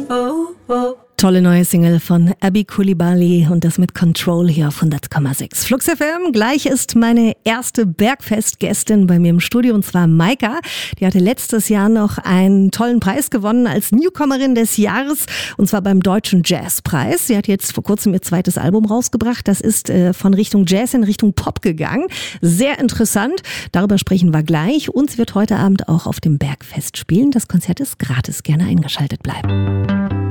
Tolle neue Single von Abby Coulibaly und das mit Control hier auf 100,6. Flux FM. Gleich ist meine erste Bergfest-Gästin bei mir im Studio und zwar Maika. Die hatte letztes Jahr noch einen tollen Preis gewonnen als Newcomerin des Jahres und zwar beim Deutschen Jazzpreis. Sie hat jetzt vor kurzem ihr zweites Album rausgebracht. Das ist von Richtung Jazz in Richtung Pop gegangen. Sehr interessant. Darüber sprechen wir gleich und sie wird heute Abend auch auf dem Bergfest spielen. Das Konzert ist gratis. Gerne eingeschaltet bleiben.